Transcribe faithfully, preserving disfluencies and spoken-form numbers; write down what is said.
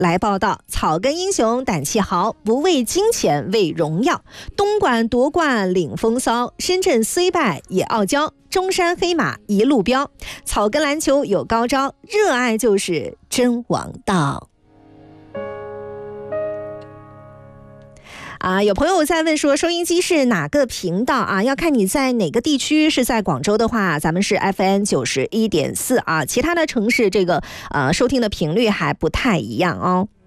来报道，草根英雄胆气豪，不为金钱为荣耀。东莞夺冠领风骚，深圳虽败也傲娇。中山黑马一路飙，草根篮球有高招，热爱就是真王道。啊，有朋友在问说，收音机是哪个频道啊？要看你在哪个地区，是在广州的话，咱们是 F M 九十一点四啊，其他的城市这个呃收听的频率还不太一样哦。